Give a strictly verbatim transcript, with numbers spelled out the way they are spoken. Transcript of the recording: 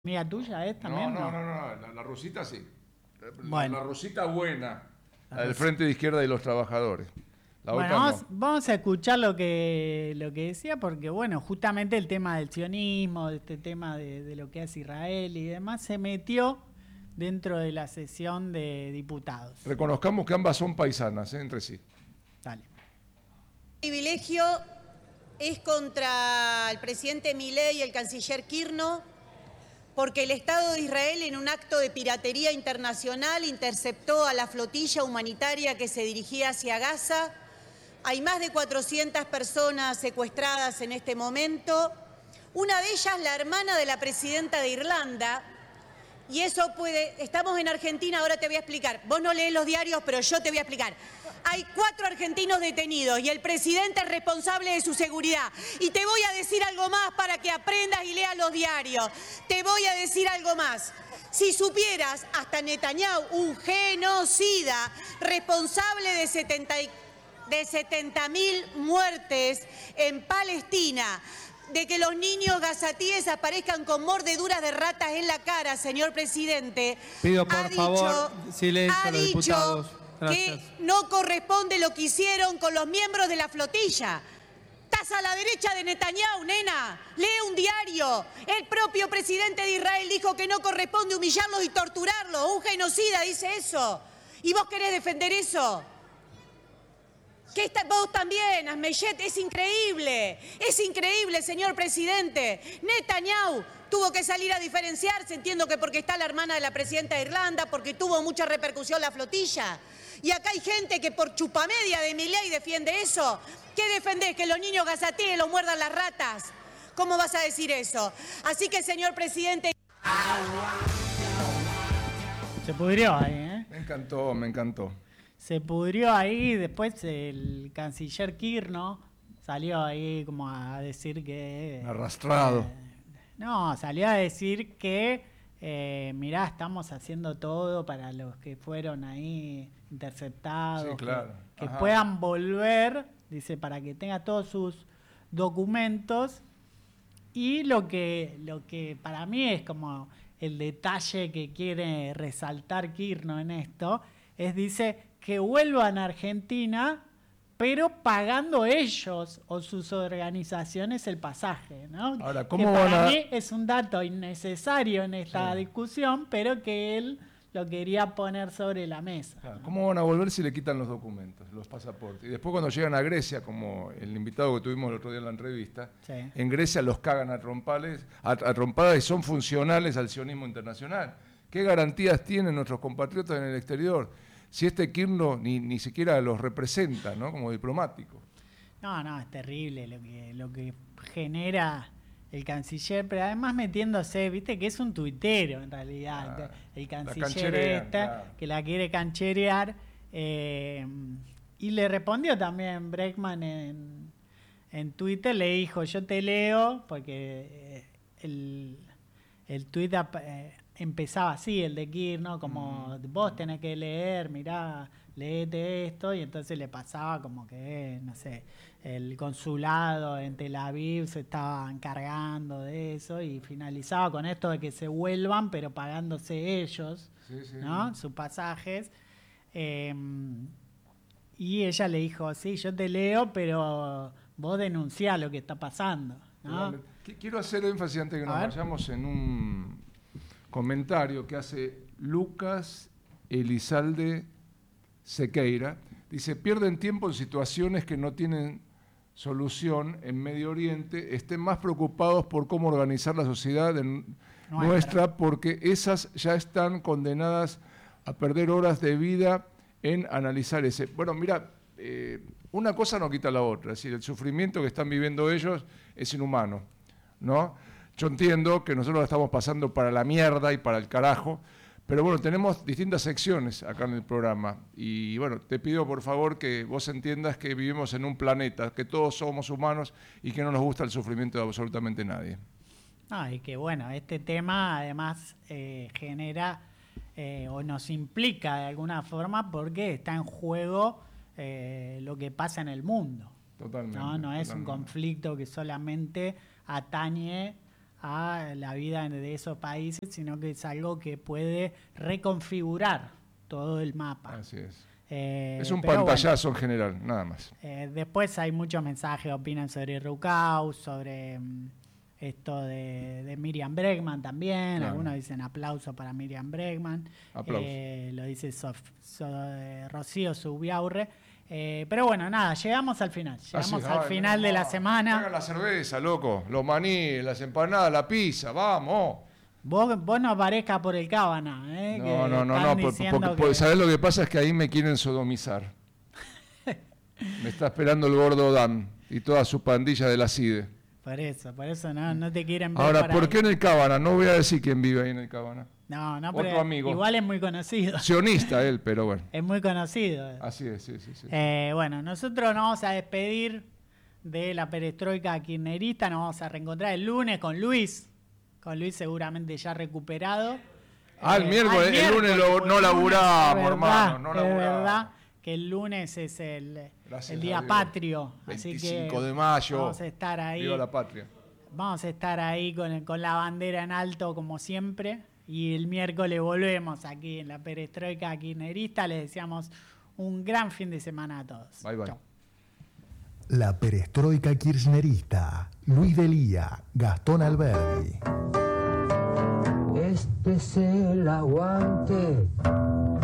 ¿Amiga tuya es también? No, no, no, no, la, la rusita sí. Bueno. La rusita buena, La la del Rosita. Frente de Izquierda y los Trabajadores. La Bueno, otra vamos, no. vamos a escuchar lo que lo que decía, porque bueno, justamente el tema del sionismo, este tema de, de lo que hace Israel y demás, se metió dentro de la sesión de diputados. Reconozcamos que ambas son paisanas, ¿eh? Entre sí. Dale. El privilegio es contra el presidente Milei y el canciller Kirchner, porque el Estado de Israel, en un acto de piratería internacional, interceptó a la flotilla humanitaria que se dirigía hacia Gaza. Hay más de cuatrocientas personas secuestradas en este momento. Una de ellas, la hermana de la presidenta de Irlanda. Y eso puede... Estamos en Argentina, ahora te voy a explicar. Vos no lees los diarios, pero yo te voy a explicar. Hay cuatro argentinos detenidos y el presidente es responsable de su seguridad. Y te voy a decir algo más para que aprendas y leas los diarios. Te voy a decir algo más. Si supieras, hasta Netanyahu, un genocida, responsable de setenta de setenta mil muertes en Palestina, de que los niños gazatíes aparezcan con mordeduras de ratas en la cara, señor presidente. Pido por ha favor dicho, silencio ha a los dicho diputados. que Gracias. no corresponde lo que hicieron con los miembros de la flotilla. Estás a la derecha de Netanyahu, nena. Lee un diario. El propio presidente de Israel dijo que no corresponde humillarlos y torturarlos. Un genocida dice eso. ¿Y vos querés defender eso? Que está, vos también, Asmeyet, es increíble, es increíble, señor presidente. Netanyahu tuvo que salir a diferenciarse, entiendo que porque está la hermana de la presidenta de Irlanda, porque tuvo mucha repercusión la flotilla. Y acá hay gente que por chupamedia de Milei defiende eso. ¿Qué defendés? ¿Que los niños gazatíes los muerdan las ratas? ¿Cómo vas a decir eso? Así que, señor presidente... Se pudrió ahí, ¿eh? Me encantó, me encantó. Se pudrió ahí, después el canciller Kirchner salió ahí como a decir que... Arrastrado. Eh, no, salió a decir que, eh, mirá, estamos haciendo todo para los que fueron ahí interceptados, Sí, claro. que, que Ajá. puedan volver, dice, para que tenga todos sus documentos. Y lo que, lo que para mí es como el detalle que quiere resaltar Kirchner en esto, es, dice, que vuelvan a Argentina, pero pagando ellos o sus organizaciones el pasaje, ¿no? Ahora, ¿cómo que van para a- mí es un dato innecesario en esta Sí. discusión, pero que él lo quería poner sobre la mesa. Claro, ¿cómo van a volver si le quitan los documentos, los pasaportes? Y después cuando llegan a Grecia, como el invitado que tuvimos el otro día en la entrevista, Sí. en Grecia los cagan a trompales, a, a trompadas y son funcionales al sionismo internacional. ¿Qué garantías tienen nuestros compatriotas en el exterior si este Kirchner ni, ni siquiera los representa, ¿no? Como diplomático? No, no, es terrible lo que, lo que genera el canciller, pero además metiéndose, viste que es un tuitero en realidad, Claro. el La canciller cancherean, esta, claro. que la quiere cancherear, eh, y le respondió también Bregman en, en Twitter, le dijo, yo te leo, porque eh, el, el tuit ap- eh, empezaba así, el de Kirchner, como Mm. vos tenés que leer, mirá, leete esto, y entonces le pasaba como que, no sé, el consulado en Tel Aviv se estaba encargando de eso, y finalizaba con esto de que se vuelvan, pero pagándose ellos, Sí, sí. ¿no? Sus pasajes. Eh, y ella le dijo, sí, yo te leo, pero vos denunciá lo que está pasando, ¿no? Qu- Quiero hacer énfasis antes que A nos ver. vayamos en un comentario que hace Lucas Elizalde Sequeira. Dice, pierden tiempo en situaciones que no tienen solución en Medio Oriente, estén más preocupados por cómo organizar la sociedad de n- Nuestra. nuestra, porque esas ya están condenadas a perder horas de vida en analizar ese. Bueno, mira, eh, una cosa no quita la otra, es decir, el sufrimiento que están viviendo ellos es inhumano, ¿no? Yo entiendo que nosotros la estamos pasando para la mierda y para el carajo, pero bueno, tenemos distintas secciones acá en el programa y bueno, te pido por favor que vos entiendas que vivimos en un planeta, que todos somos humanos y que no nos gusta el sufrimiento de absolutamente nadie. No, y que bueno, este tema además eh, genera eh, o nos implica de alguna forma porque está en juego eh, lo que pasa en el mundo. Totalmente. No, no es un totalmente. conflicto que solamente atañe a la vida de esos países, sino que es algo que puede reconfigurar todo el mapa. Así es. Eh, es un pero pantallazo bueno, en general, nada más. Eh, después hay muchos mensajes, opinan sobre Rucau, sobre um, esto de, de Miriam Bregman también. Claro. Algunos dicen aplauso para Miriam Bregman. Aplauso. Eh, lo dice Sof, so, eh, Rocío Subiaurre. Eh, pero bueno, nada, llegamos al final. Llegamos Así, al ay, final no, de la semana. Hagan la cerveza, loco. Los maní, las empanadas, la pizza, vamos. Vos, vos no aparezcas por el Cábana, ¿eh? No, que no, no, no, porque, porque, porque ¿sabés lo que pasa? Es que ahí me quieren sodomizar. Me está esperando el gordo Dan y toda su pandilla de la C I D E. Por eso, por eso no, no te quieren ver. Ahora, ¿por ahí. qué en el Cábana? No voy a decir quién vive ahí en el Cábana. No, no, Otro pero amigo. Igual es muy conocido. Sionista él, pero bueno. Es muy conocido. Así es, sí, sí, sí. Eh, bueno, nosotros nos vamos a despedir de la perestroika kirchnerista. Nos vamos a reencontrar el lunes con Luis. Con Luis seguramente ya recuperado. Ah, el eh, miércoles, el, el lunes lo, no laburamos, hermano. No es laburamos. verdad que el lunes es el, el día patrio. Así que veinticinco de mayo. Vamos a estar ahí. Viva la patria. Vamos a estar ahí con, con la bandera en alto como siempre. Y el miércoles volvemos aquí en la perestroika kirchnerista. Les deseamos un gran fin de semana a todos. Bye, bye. Chau. La perestroika kirchnerista. Luis Delía, Gastón Alberdi. Este es el aguante